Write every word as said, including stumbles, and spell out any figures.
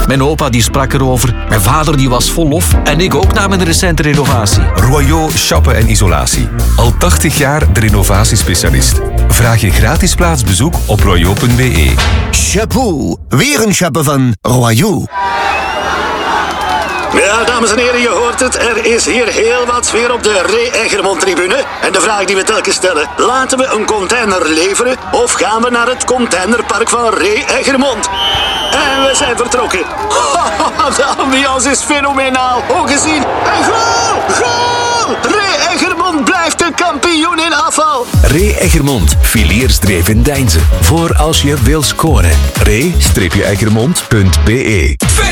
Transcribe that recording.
Mijn opa die sprak erover, mijn vader die was vol lof en ik ook na mijn recente renovatie. Royaux Chappen en Isolatie. Al tachtig jaar de renovatiespecialist. Vraag je gratis plaatsbezoek op royaux punt b e. Chapeau, weer een chappen van Royaux. Ja, dames en heren, je hoort het. Er is hier heel wat sfeer op de Ray Eggermond-tribune. En de vraag die we telkens stellen, laten we een container leveren of gaan we naar het containerpark van Ray Eggermond? En we zijn vertrokken. De ambiance is fenomenaal. Ook gezien. En goal! Goal! Ray Eggermond blijft de kampioen in afval. Ray Eggermond, filiersdreef in Deinze. Voor als je wil scoren. ray eggermond punt b e.